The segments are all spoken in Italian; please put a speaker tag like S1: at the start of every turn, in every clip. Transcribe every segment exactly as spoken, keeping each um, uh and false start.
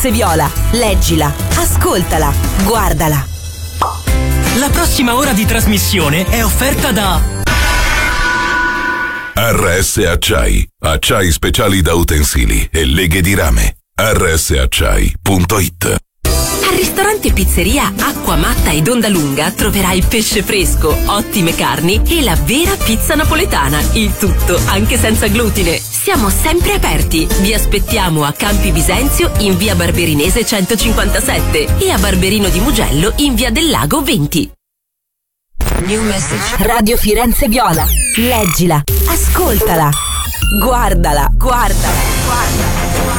S1: Viola, leggila, ascoltala, guardala.
S2: La prossima ora di trasmissione è offerta da
S3: R S Acciai, acciai speciali da utensili e leghe di rame. R S acciai punto it.
S4: Al ristorante Pizzeria Acqua Matta ed Onda Lunga troverai pesce fresco, ottime carni e la vera pizza napoletana. Il tutto anche senza glutine. Siamo sempre aperti. Vi aspettiamo a Campi Bisenzio in via Barberinese centocinquantasette e a Barberino di Mugello in via del Lago venti.
S1: New message. Radio Firenze Viola, leggila, ascoltala, guardala, guardala, guardala.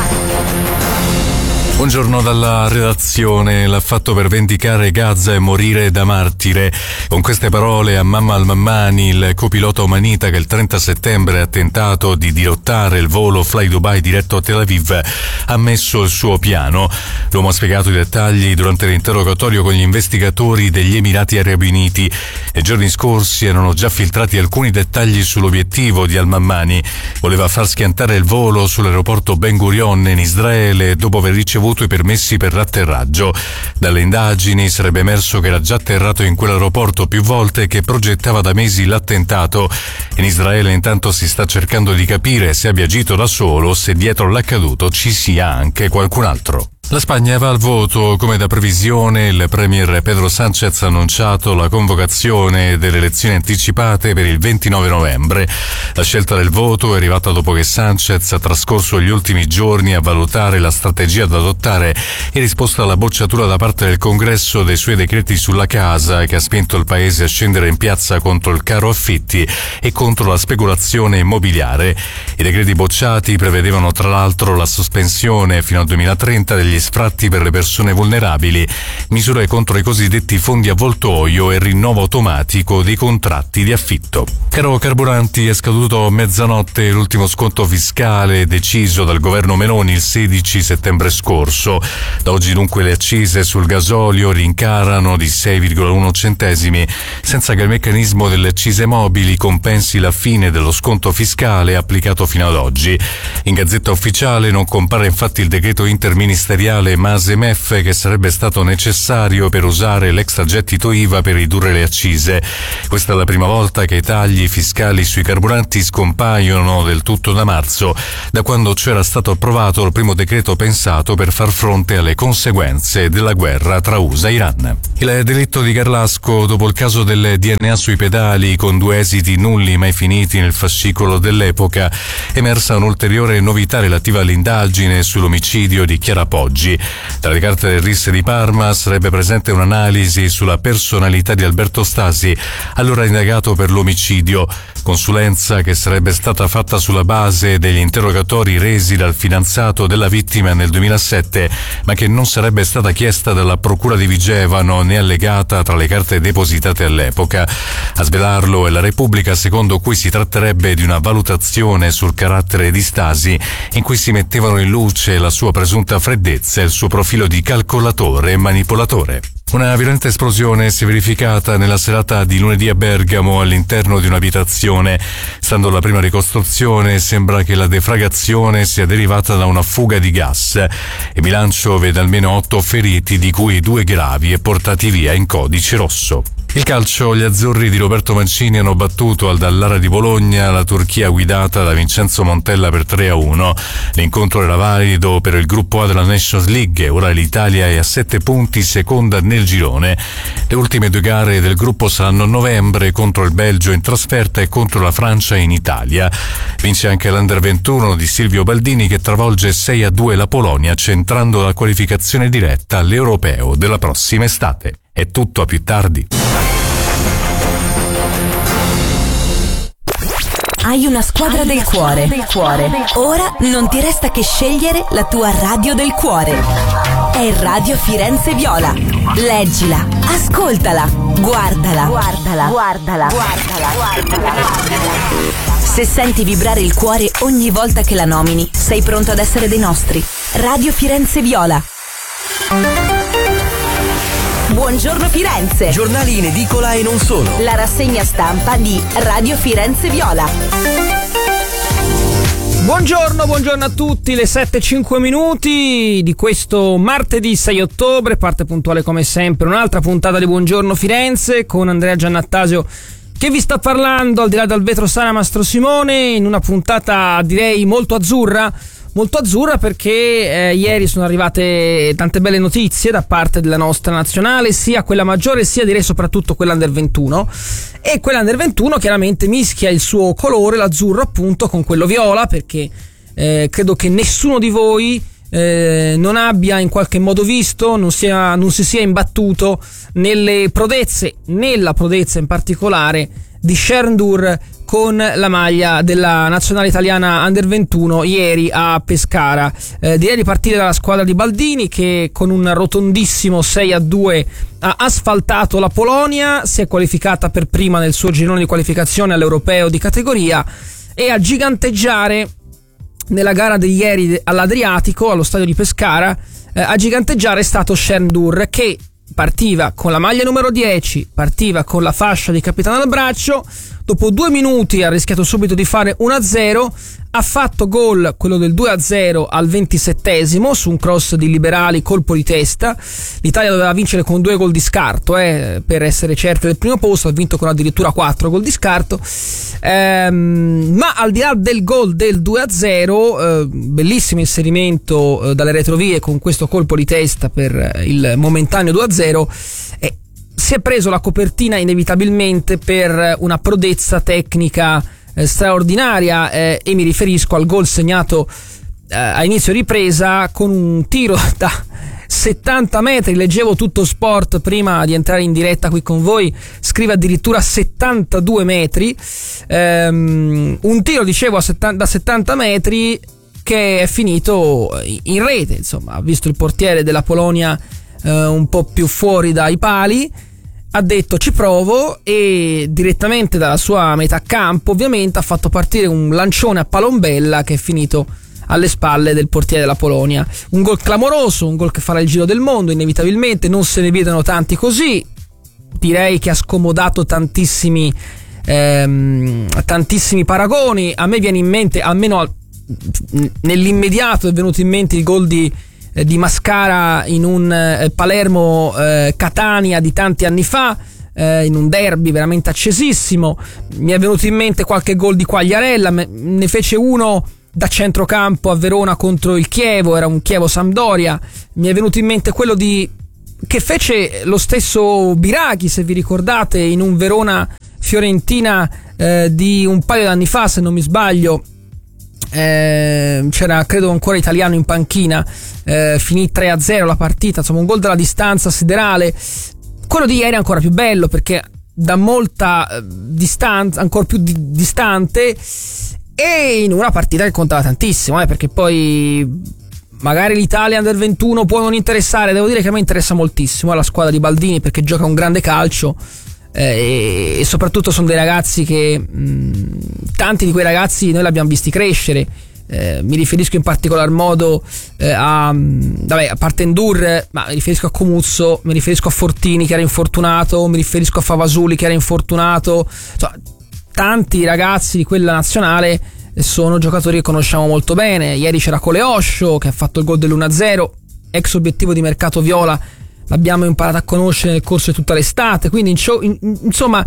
S5: Buongiorno dalla redazione. L'ha fatto per vendicare Gaza e morire da martire. Con queste parole a Mamma al-Mammani, il copilota omanita che il trenta settembre ha tentato di dirottare il volo Fly Dubai diretto a Tel Aviv, ha messo il suo piano. L'uomo ha spiegato i dettagli durante l'interrogatorio con gli investigatori degli Emirati Arabi Uniti. Nei giorni scorsi erano già filtrati alcuni dettagli sull'obiettivo di al-Mammani. Voleva far schiantare il volo sull'aeroporto Ben Gurion in Israele dopo aver ricevuto i permessi per l'atterraggio. Dalle indagini sarebbe emerso che era già atterrato in quell'aeroporto più volte e che progettava da mesi l'attentato. In Israele intanto si sta cercando di capire se abbia agito da solo o se dietro l'accaduto ci sia anche qualcun altro. La Spagna va al voto. Come da previsione, il premier Pedro Sánchez ha annunciato la convocazione delle elezioni anticipate per il ventinove novembre. La scelta del voto è arrivata dopo che Sánchez ha trascorso gli ultimi giorni a valutare la strategia da adottare in risposta alla bocciatura da parte del Congresso dei suoi decreti sulla casa, che ha spinto il paese a scendere in piazza contro il caro affitti e contro la speculazione immobiliare. I decreti bocciati prevedevano tra l'altro la sospensione fino al duemilatrenta degli sfratti per le persone vulnerabili, misure contro i cosiddetti fondi avvoltoio e rinnovo automatico dei contratti di affitto. Caro carburanti, è scaduto mezzanotte l'ultimo sconto fiscale deciso dal governo Meloni il sedici settembre scorso. Da oggi dunque le accise sul gasolio rincarano di sei virgola uno centesimi, senza che il meccanismo delle accise mobili compensi la fine dello sconto fiscale applicato fino ad oggi. In Gazzetta Ufficiale non compare infatti il decreto interministeriale Mase-Mef che sarebbe stato necessario per usare l'extragettito I V A per ridurre le accise. Questa è la prima volta che i tagli fiscali sui carburanti scompaiono del tutto da marzo, da quando c'era stato approvato il primo decreto pensato per far fronte alle conseguenze della guerra tra U S A e Iran. Il delitto di Garlasco, dopo il caso del D N A sui pedali con due esiti nulli mai finiti nel fascicolo dell'epoca, è emersa un'ulteriore novità relativa all'indagine sull'omicidio di Chiara Poggi. Tra le carte del R I S di Parma sarebbe presente un'analisi sulla personalità di Alberto Stasi, allora indagato per l'omicidio, consulenza che sarebbe stata fatta sulla base degli interrogatori resi dal fidanzato della vittima nel duemilasette, ma che non sarebbe stata chiesta dalla Procura di Vigevano né allegata tra le carte depositate all'epoca. A svelarlo è la Repubblica, secondo cui si tratterebbe di una valutazione sul carattere di Stasi in cui si mettevano in luce la sua presunta freddezza e il suo profilo di calcolatore e manipolatore. Una violenta esplosione si è verificata nella serata di lunedì a Bergamo all'interno di un'abitazione. Stando alla prima ricostruzione sembra che la defragazione sia derivata da una fuga di gas. Il bilancio vede almeno otto feriti, di cui due gravi e portati via in codice rosso. Il calcio, gli azzurri di Roberto Mancini hanno battuto al Dallara di Bologna la Turchia guidata da Vincenzo Montella per tre a uno. L'incontro era valido per il gruppo A della Nations League, ora l'Italia è a sette punti seconda nel girone. Le ultime due gare del gruppo saranno a novembre, contro il Belgio in trasferta e contro la Francia in Italia. Vince anche l'Under ventuno di Silvio Baldini che travolge sei a due la Polonia, centrando la qualificazione diretta all'Europeo della prossima estate. È tutto, a più tardi.
S1: Hai una squadra, Hai del, una cuore. squadra del cuore. Ora non ti resta che scegliere la tua radio del cuore. È Radio Firenze Viola. Leggila, ascoltala, guardala, guardala, guardala, guardala, guardala. Se senti vibrare il cuore ogni volta che la nomini, sei pronto ad essere dei nostri. Radio Firenze Viola. Buongiorno Firenze.
S2: Giornali in edicola e non solo.
S1: La rassegna stampa di Radio Firenze Viola.
S6: Buongiorno, buongiorno a tutti, le sette e cinque minuti di questo martedì sei ottobre, parte puntuale come sempre un'altra puntata di Buongiorno Firenze con Andrea Giannattasio che vi sta parlando al di là dal vetro Sara Mastro Simone, in una puntata direi molto azzurra, molto azzurra perché eh, ieri sono arrivate tante belle notizie da parte della nostra nazionale, sia quella maggiore sia direi soprattutto quella under ventuno, e quella under ventuno chiaramente mischia il suo colore, l'azzurro appunto, con quello viola, perché eh, credo che nessuno di voi eh, non abbia in qualche modo visto, non, sia, non si sia imbattuto nelle prodezze, nella prodezza in particolare di Sherndur con la maglia della nazionale italiana under ventuno ieri a Pescara. Eh, direi di partire dalla squadra di Baldini che con un rotondissimo sei a due ha asfaltato la Polonia, si è qualificata per prima nel suo girone di qualificazione all'europeo di categoria, e a giganteggiare nella gara di ieri all'Adriatico, allo stadio di Pescara, eh, a giganteggiare è stato Sherndur, che partiva con la maglia numero dieci, partiva con la fascia di capitano al braccio, dopo due minuti ha rischiato subito di fare uno a zero, ha fatto gol, quello del due a zero al ventisettesimo su un cross di Liberali, colpo di testa. L'Italia doveva vincere con due gol di scarto eh, per essere certa del primo posto, ha vinto con addirittura quattro gol di scarto, ehm, ma al di là del gol del due a zero, eh, bellissimo inserimento eh, dalle retrovie con questo colpo di testa per eh, il momentaneo due a zero, eh, si è preso la copertina inevitabilmente per una prodezza tecnica eh, straordinaria, eh, e mi riferisco al gol segnato eh, a inizio ripresa con un tiro da settanta metri. Leggevo Tutto Sport prima di entrare in diretta qui con voi, scrive addirittura settantadue metri, ehm, un tiro dicevo a settanta, da settanta metri che è finito in rete, insomma ha visto il portiere della Polonia eh, un po' più fuori dai pali, ha detto ci provo, e direttamente dalla sua metà campo ovviamente ha fatto partire un lancione a palombella che è finito alle spalle del portiere della Polonia. Un gol clamoroso, un gol che farà il giro del mondo inevitabilmente, non se ne vedono tanti così, direi che ha scomodato tantissimi ehm, tantissimi paragoni. A me viene in mente, almeno nell'immediato è venuto in mente il gol di di Mascara in un eh, Palermo eh, Catania di tanti anni fa, eh, in un derby veramente accesissimo. Mi è venuto in mente qualche gol di Quagliarella, ne fece uno da centrocampo a Verona contro il Chievo, era un Chievo Sampdoria. Mi è venuto in mente quello di che fece lo stesso Biraghi, se vi ricordate, in un Verona Fiorentina eh, di un paio d'anni fa, se non mi sbaglio. Eh, c'era credo ancora Italiano in panchina, eh, finì tre a zero la partita, insomma un gol dalla distanza siderale. Quello di ieri è ancora più bello perché da molta eh, distanza, ancora più di, distante, e in una partita che contava tantissimo, eh, perché poi magari l'Italia under ventuno può non interessare, devo dire che a me interessa moltissimo la squadra di Baldini perché gioca un grande calcio. Eh, e soprattutto sono dei ragazzi che mh, tanti di quei ragazzi noi li abbiamo visti crescere, eh, mi riferisco in particolar modo eh, a vabbè, a parte Endur, ma mi riferisco a Comuzzo, mi riferisco a Fortini che era infortunato, mi riferisco a Favasuli che era infortunato, insomma, tanti ragazzi di quella nazionale sono giocatori che conosciamo molto bene. Ieri c'era Coleoscio che ha fatto il gol dell'uno a zero, ex obiettivo di mercato viola, l'abbiamo imparato a conoscere nel corso di tutta l'estate, quindi insomma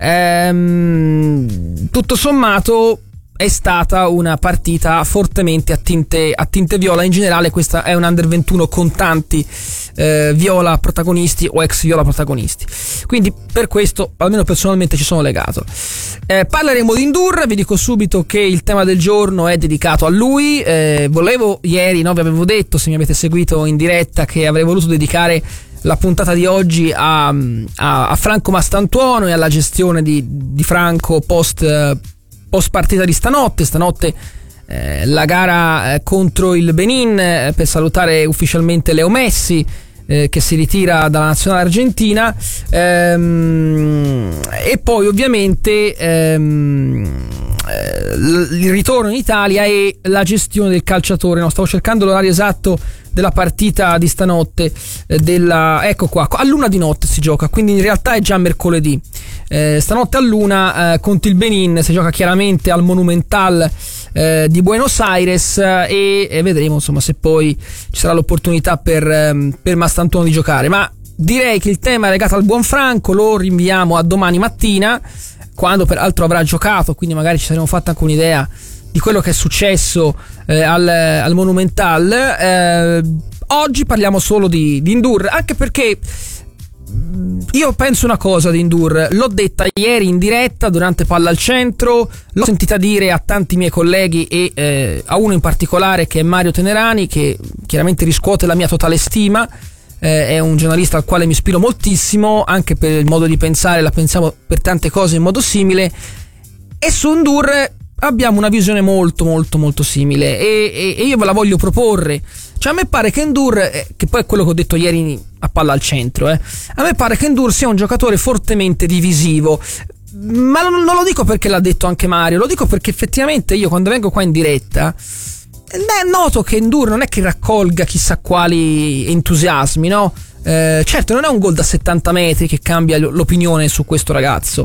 S6: ehm, tutto sommato è stata una partita fortemente a tinte, a tinte viola. In generale questa è un under ventuno con tanti eh, viola protagonisti o ex viola protagonisti, quindi per questo almeno personalmente ci sono legato. Eh, parleremo di Endur, vi dico subito che il tema del giorno è dedicato a lui. Eh, volevo ieri, no, vi avevo detto, se mi avete seguito in diretta, che avrei voluto dedicare la puntata di oggi a, a, a Franco Mastantuono e alla gestione di, di Franco post, post partita di stanotte. Stanotte eh, la gara eh, contro il Benin eh, per salutare ufficialmente Leo Messi, eh, che si ritira dalla nazionale argentina, ehm, e poi ovviamente ehm, il ritorno in Italia e la gestione del calciatore. No, stavo cercando l'orario esatto della partita di stanotte, eh, della, ecco qua, a luna di notte si gioca, quindi in realtà è già mercoledì. Eh, stanotte a luna eh, contro il Benin si gioca chiaramente al Monumental eh, di Buenos Aires, e, e vedremo insomma se poi ci sarà l'opportunità per, eh, per Mastantuono di giocare. Ma direi che il tema legato al buon Franco lo rinviamo a domani mattina, quando peraltro avrà giocato, quindi magari ci saremo fatta anche un'idea di quello che è successo eh, al, al Monumental. Eh, oggi parliamo solo di, di Ndour, anche perché io penso una cosa di Ndour, l'ho detta ieri in diretta durante Palla al Centro, l'ho sentita dire a tanti miei colleghi e eh, a uno in particolare che è Mario Tenerani, che chiaramente riscuote la mia totale stima. Eh, è un giornalista al quale mi ispiro moltissimo, anche per il modo di pensare, la pensiamo per tante cose in modo simile, e su Ndour abbiamo una visione molto molto molto simile, e, e, e io ve la voglio proporre. Cioè a me pare che Ndour, eh, che poi è quello che ho detto ieri a Palla al Centro, eh, a me pare che Ndour sia un giocatore fortemente divisivo, ma non, non lo dico perché l'ha detto anche Mario, lo dico perché effettivamente io quando vengo qua in diretta beh, noto che Ndour non è che raccolga chissà quali entusiasmi, no? Eh, certo non è un gol da settanta metri che cambia l'opinione su questo ragazzo,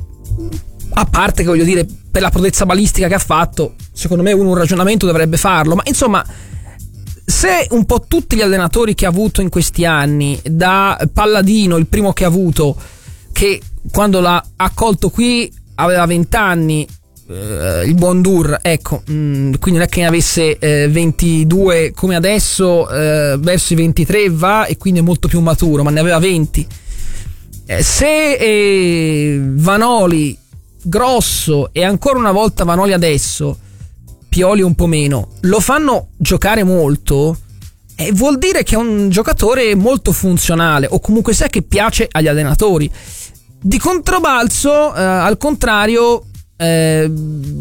S6: a parte che voglio dire, per la prodezza balistica che ha fatto, secondo me uno un ragionamento dovrebbe farlo, ma insomma, se un po' tutti gli allenatori che ha avuto in questi anni, da Palladino, il primo che ha avuto, che quando l'ha accolto qui aveva venti anni, eh, il buon Ndour, ecco, mh, quindi non è che ne avesse eh, ventidue come adesso, eh, verso i ventitré va, e quindi è molto più maturo, ma ne aveva venti. Eh, se eh, Vanoli, Grosso e ancora una volta Vanoli adesso, Pioli un po' meno, lo fanno giocare molto, eh, vuol dire che è un giocatore molto funzionale, o comunque sia che piace agli allenatori. Di controbalzo, eh, al contrario, eh,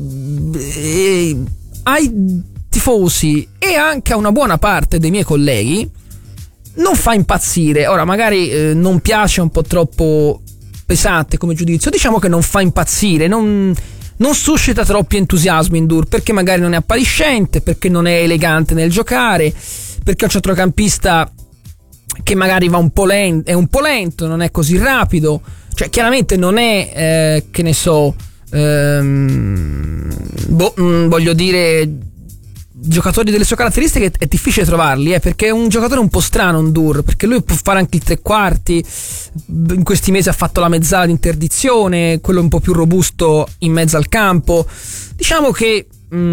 S6: eh, ai tifosi e anche a una buona parte dei miei colleghi non fa impazzire. Ora magari eh, non piace, un po' troppo pesante come giudizio, diciamo che non fa impazzire, non... non suscita troppi entusiasmi Ndour, perché magari non è appariscente, perché non è elegante nel giocare, perché è un centrocampista che magari va un po' lento, è un po' lento, non è così rapido, cioè chiaramente non è eh, che ne so ehm, boh, mh, voglio dire, giocatori delle sue caratteristiche è difficile trovarli, eh, perché è un giocatore un po' strano Ndour, perché lui può fare anche il tre quarti, in questi mesi ha fatto la mezzala di interdizione, quello un po' più robusto in mezzo al campo. Diciamo che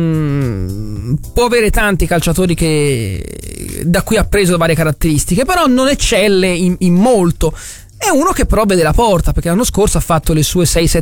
S6: mh, può avere tanti calciatori che, da cui ha preso varie caratteristiche, però non eccelle in, in molto. È uno che però vede la porta, perché l'anno scorso ha fatto le sue sei sette